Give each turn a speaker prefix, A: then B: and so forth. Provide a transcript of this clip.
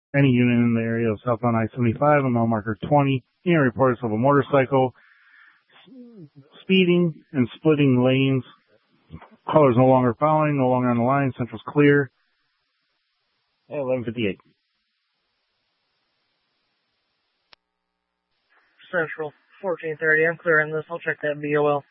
A: Any unit in the area of southbound I-75 on mile marker 20, any reports of a motorcycle speeding and splitting lanes. Caller is no longer following, no longer on the line. Central's clear. At 11:58.
B: Central, 1430. I'm clearing this. I'll check that BOL.